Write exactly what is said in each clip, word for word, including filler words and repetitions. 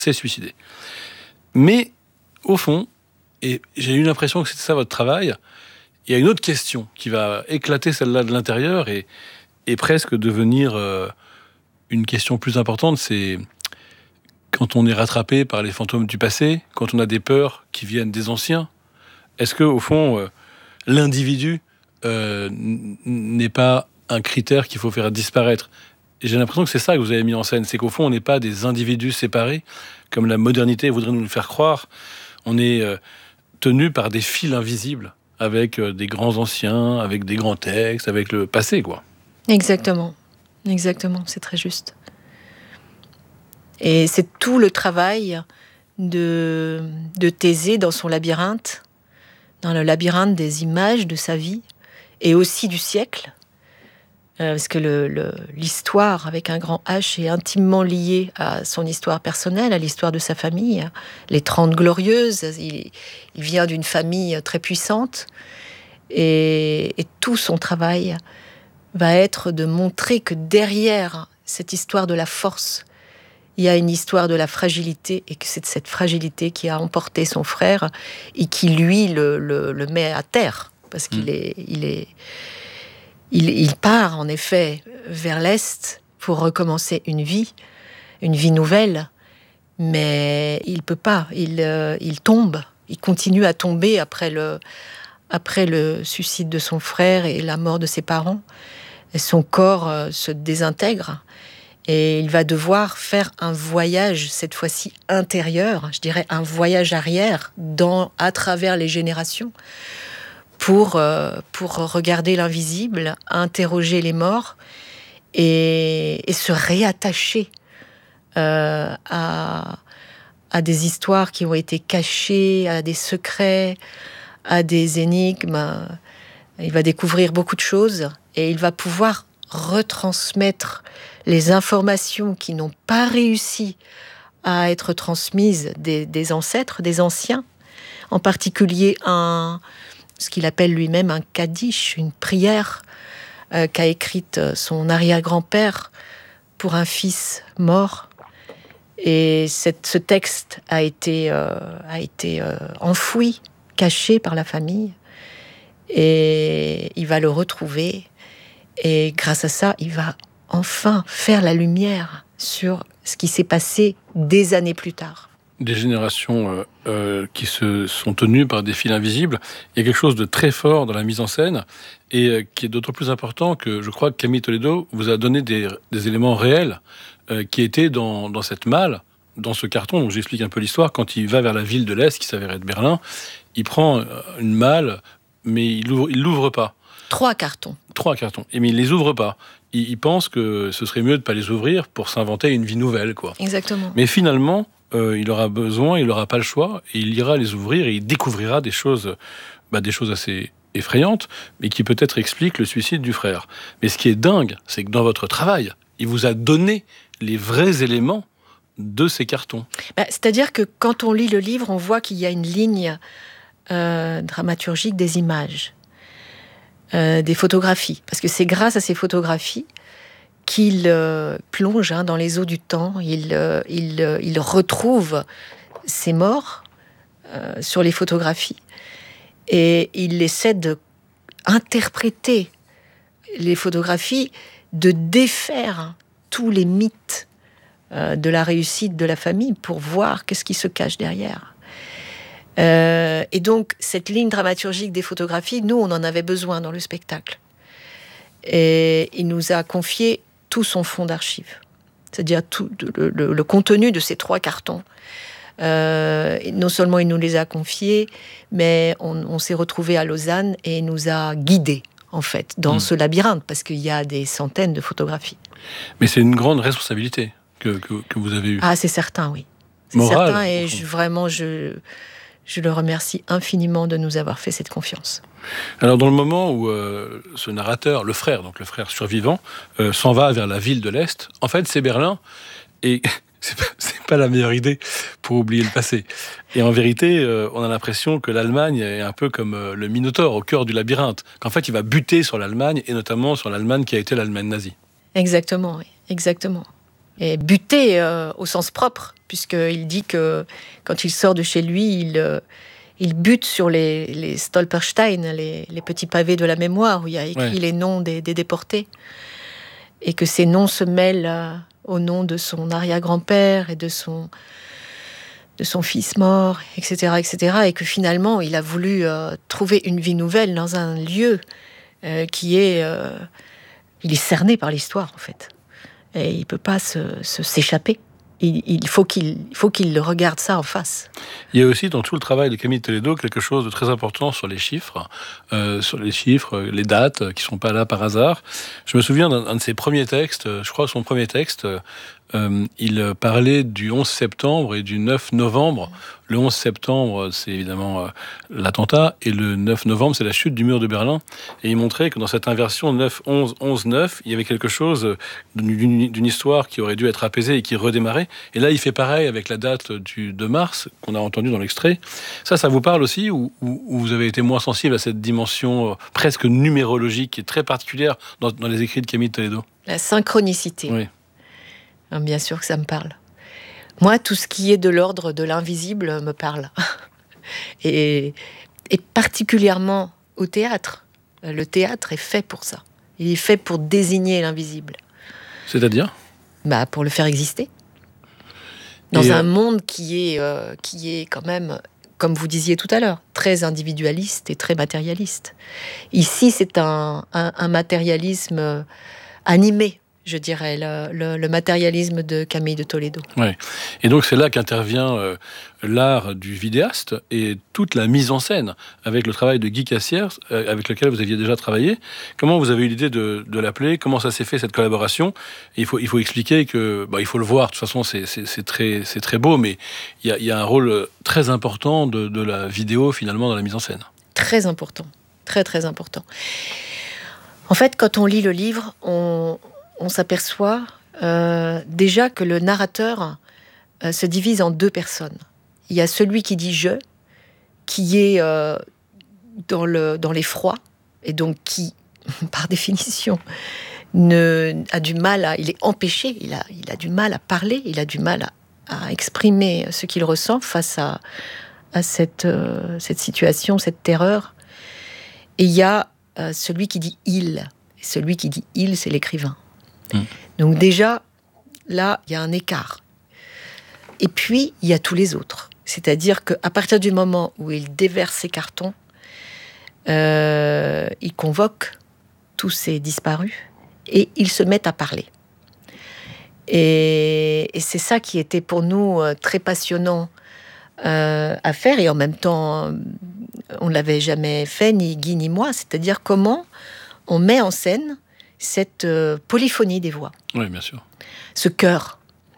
s'est suicidé. Mais, au fond, et j'ai eu l'impression que c'était ça votre travail, il y a une autre question qui va éclater celle-là de l'intérieur et, et presque devenir euh, une question plus importante, c'est quand on est rattrapé par les fantômes du passé, quand on a des peurs qui viennent des anciens, est-ce que, au fond, euh, l'individu euh, n'est pas un critère qu'il faut faire disparaître? Et j'ai l'impression que c'est ça que vous avez mis en scène, c'est qu'au fond, on n'est pas des individus séparés, comme la modernité voudrait nous le faire croire. On est euh, tenu par des fils invisibles, avec euh, des grands anciens, avec des grands textes, avec le passé, quoi. Exactement, exactement, c'est très juste. Et c'est tout le travail de, de Thésée dans son labyrinthe, dans le labyrinthe des images de sa vie, et aussi du siècle, euh, parce que le, le, l'histoire avec un grand H est intimement liée à son histoire personnelle, à l'histoire de sa famille, les Trente Glorieuses. Il, il vient d'une famille très puissante, et, et tout son travail va être de montrer que derrière cette histoire de la force, il y a une histoire de la fragilité, et que c'est cette fragilité qui a emporté son frère et qui, lui, le, le, le met à terre. Parce qu'il est, il est, il, il part, en effet, vers l'Est pour recommencer une vie, une vie nouvelle, mais il peut pas. Il, euh, il tombe, il continue à tomber après le, après le suicide de son frère et la mort de ses parents. Et son corps euh, se désintègre. Et il va devoir faire un voyage, cette fois-ci intérieur, je dirais un voyage arrière, dans, à travers les générations, pour, euh, pour regarder l'invisible, interroger les morts et, et se réattacher euh, à, à des histoires qui ont été cachées, à des secrets, à des énigmes. Il va découvrir beaucoup de choses et il va pouvoir retransmettre les informations qui n'ont pas réussi à être transmises des, des ancêtres, des anciens, en particulier un, ce qu'il appelle lui-même un kaddish, une prière euh, qu'a écrite son arrière-grand-père pour un fils mort. Et cette, ce texte a été, euh, a été euh, enfoui, caché par la famille, et il va le retrouver. Et grâce à ça, il va enfin faire la lumière sur ce qui s'est passé des années plus tard. Des générations euh, euh, qui se sont tenues par des fils invisibles. Il y a quelque chose de très fort dans la mise en scène et euh, qui est d'autant plus important que je crois que Camille Toledo vous a donné des, des éléments réels euh, qui étaient dans, dans cette malle, dans ce carton. Donc j'explique un peu l'histoire. Quand il va vers la ville de l'Est, qui s'avérait être Berlin, il prend une malle, mais il l'ouvre, il l'ouvre pas. Trois cartons. Trois cartons. Et mais il les ouvre pas. Il, il pense que ce serait mieux de ne pas les ouvrir pour s'inventer une vie nouvelle, quoi. Exactement. Mais finalement, euh, il aura besoin, il n'aura pas le choix, et il ira les ouvrir et il découvrira des choses, bah, des choses assez effrayantes, mais qui peut-être expliquent le suicide du frère. Mais ce qui est dingue, c'est que dans votre travail, il vous a donné les vrais éléments de ces cartons. Bah, c'est-à-dire que quand on lit le livre, on voit qu'il y a une ligne euh, dramaturgique des images. Euh, des photographies, parce que c'est grâce à ces photographies qu'il euh, plonge hein, dans les eaux du temps, il, euh, il, euh, il retrouve ses morts euh, sur les photographies, et il essaie d'interpréter les photographies, de défaire tous les mythes euh, de la réussite de la famille pour voir qu'est-ce qui se cache derrière. Euh, et donc, cette ligne dramaturgique des photographies, nous, on en avait besoin dans le spectacle. Et il nous a confié tout son fonds d'archives, c'est-à-dire tout le, le, le contenu de ces trois cartons. Euh, non seulement il nous les a confiés, mais on, on s'est retrouvés à Lausanne et il nous a guidés, en fait, dans mmh. ce labyrinthe, parce qu'il y a des centaines de photographies. Mais c'est une grande responsabilité que, que, que vous avez eue. Ah, c'est certain, oui. C'est Morale, certain, et je, vraiment, je... Je le remercie infiniment de nous avoir fait cette confiance. Alors, dans le moment où euh, ce narrateur, le frère, donc le frère survivant, euh, s'en va vers la ville de l'Est, en fait, c'est Berlin, et c'est pas, c'est pas la meilleure idée pour oublier le passé. Et en vérité, euh, on a l'impression que l'Allemagne est un peu comme euh, le Minotaure au cœur du labyrinthe, qu'en fait, il va buter sur l'Allemagne, et notamment sur l'Allemagne qui a été l'Allemagne nazie. Exactement, oui, exactement. Et buter euh, au sens propre, puisqu'il dit que quand il sort de chez lui, il, euh, il bute sur les, les Stolperstein, les, les petits pavés de la mémoire, où il y a écrit ouais. les noms des, des déportés. Et que ces noms se mêlent euh, au nom de son arrière-grand-père et de son, de son fils mort, et cetera, et cetera. Et que finalement, il a voulu euh, trouver une vie nouvelle dans un lieu euh, qui est... Euh, il est cerné par l'histoire, en fait. Et il ne peut pas se, se, s'échapper. Il, il, faut qu'il, il faut qu'il regarde ça en face. Il y a aussi dans tout le travail de Camille Toledo quelque chose de très important sur les chiffres, euh, sur les chiffres, les dates qui ne sont pas là par hasard. Je me souviens d'un, d'un de ses premiers textes, je crois que son premier texte, euh, il parlait du onze septembre et du neuf novembre. Le onze septembre, c'est évidemment euh, l'attentat, et le neuf novembre, c'est la chute du mur de Berlin. Et il montrait que dans cette inversion neuf onze onze neuf, il y avait quelque chose d'une, d'une histoire qui aurait dû être apaisée et qui redémarrait. Et là, il fait pareil avec la date du deux mars, qu'on a entendu dans l'extrait. Ça, ça vous parle aussi, ou, ou, ou vous avez été moins sensible à cette dimension euh, presque numérologique qui est très particulière dans, dans les écrits de Camille Toledo? La synchronicité. Oui. Bien sûr que ça me parle. Moi, tout ce qui est de l'ordre de l'invisible me parle. Et, et particulièrement au théâtre. Le théâtre est fait pour ça. Il est fait pour désigner l'invisible. C'est-à-dire ? Bah, pour le faire exister. Dans et un euh... monde qui est, euh, qui est quand même, comme vous disiez tout à l'heure, très individualiste et très matérialiste. Ici, c'est un, un, un matérialisme animé. Je dirais, le, le, le matérialisme de Camille de Toledo. Ouais. Et donc c'est là qu'intervient euh, l'art du vidéaste et toute la mise en scène, avec le travail de Guy Cassière, euh, avec lequel vous aviez déjà travaillé. Comment vous avez eu l'idée de, de l'appeler? Comment ça s'est fait, cette collaboration? Et il faut, il faut expliquer que, bah, il faut le voir, de toute façon c'est, c'est, c'est, très, c'est très beau, mais il y a, y a un rôle très important de, de la vidéo, finalement, dans la mise en scène. Très important, très très important. En fait, quand on lit le livre, on... on s'aperçoit euh, déjà que le narrateur euh, se divise en deux personnes. Il y a celui qui dit « je », qui est euh, dans, le, dans l'effroi, et donc qui, par définition, ne, a du mal à... Il est empêché, il a, il a du mal à parler, il a du mal à, à exprimer ce qu'il ressent face à, à cette, euh, cette situation, cette terreur. Et il y a euh, celui qui dit « il ». Et celui qui dit « il », c'est l'écrivain. Mmh. Donc déjà, là, il y a un écart. Et puis, il y a tous les autres. C'est-à-dire qu'à partir du moment où il déverse ses cartons, euh, il convoque tous ces disparus et ils se mettent à parler. Et, et c'est ça qui était pour nous très passionnant euh, à faire. Et en même temps, on ne l'avait jamais fait, ni Guy ni moi. C'est-à-dire comment on met en scène cette euh, polyphonie des voix. Oui, bien sûr. Ce chœur.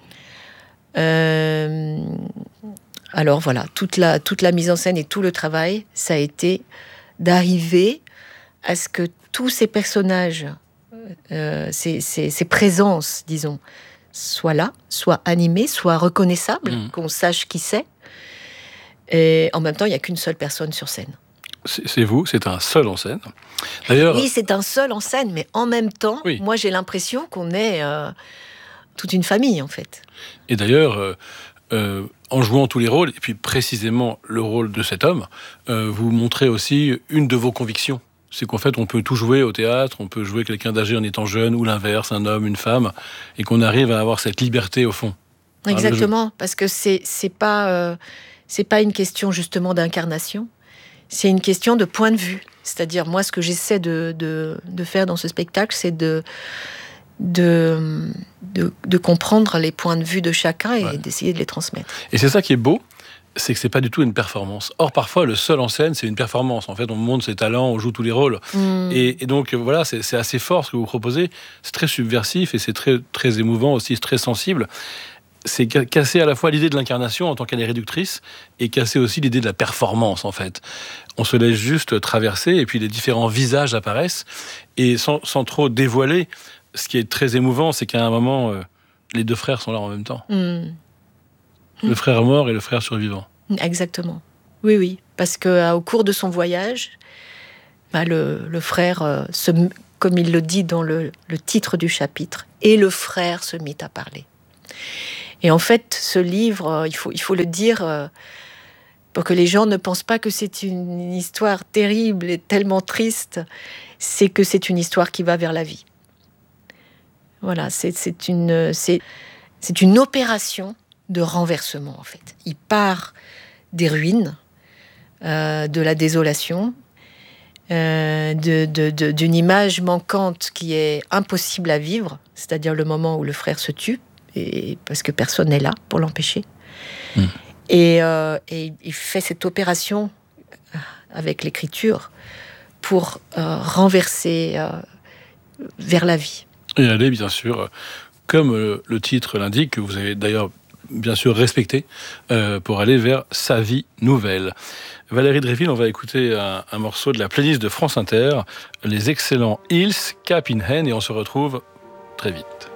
Euh, alors voilà, toute la, toute la mise en scène et tout le travail, ça a été d'arriver à ce que tous ces personnages, euh, ces, ces, ces présences, disons, soient là, soient animés, soient reconnaissables, mmh. qu'on sache qui c'est. Et en même temps, il n'y a qu'une seule personne sur scène. C'est vous, c'est un seul en scène. D'ailleurs, oui, c'est un seul en scène, mais en même temps, oui. moi j'ai l'impression qu'on est euh, toute une famille, en fait. Et d'ailleurs, euh, euh, en jouant tous les rôles, et puis précisément le rôle de cet homme, euh, vous montrez aussi une de vos convictions. C'est qu'en fait, on peut tout jouer au théâtre, on peut jouer quelqu'un d'âgé en étant jeune, ou l'inverse, un homme, une femme, et qu'on arrive à avoir cette liberté au fond. Exactement, parce que c'est, c'est pas, euh, c'est pas une question justement d'incarnation. C'est une question de point de vue. C'est-à-dire, moi, ce que j'essaie de, de, de faire dans ce spectacle, c'est de, de, de, de comprendre les points de vue de chacun et ouais. d'essayer de les transmettre. Et c'est ça qui est beau, c'est que c'est pas du tout une performance. Or, parfois, le seul en scène, c'est une performance. En fait, on montre ses talents, on joue tous les rôles. Mmh. Et, et donc, voilà, c'est, c'est assez fort ce que vous proposez. C'est très subversif et c'est très, très émouvant aussi, c'est très sensible. C'est casser à la fois l'idée de l'incarnation en tant qu'elle est réductrice et casser aussi l'idée de la performance, en fait. On se laisse juste traverser et puis les différents visages apparaissent. Et sans, sans trop dévoiler, ce qui est très émouvant, c'est qu'à un moment, euh, les deux frères sont là en même temps. Mmh. Le frère mort et le frère survivant. Exactement. Oui, oui. Parce qu'au cours de son voyage, bah, le, le frère, euh, se, comme il le dit dans le, le titre du chapitre, et le frère se mit à parler. Et en fait, ce livre, il faut, il faut le dire euh, pour que les gens ne pensent pas que c'est une histoire terrible et tellement triste, c'est que c'est une histoire qui va vers la vie. Voilà, c'est, c'est, une, c'est, c'est une opération de renversement, en fait. Il part des ruines, euh, de la désolation, euh, de, de, de, d'une image manquante qui est impossible à vivre, c'est-à-dire le moment où le frère se tue, et, parce que personne n'est là pour l'empêcher. Mmh. Et, euh, et il fait cette opération avec l'écriture pour euh, renverser euh, vers la vie. Et aller, bien sûr, comme euh, le titre l'indique, que vous avez d'ailleurs bien sûr respecté, euh, pour aller vers sa vie nouvelle. Valérie Dréville, on va écouter un, un morceau de la playlist de France Inter, les excellents Hills, Cap in Hand, et on se retrouve très vite.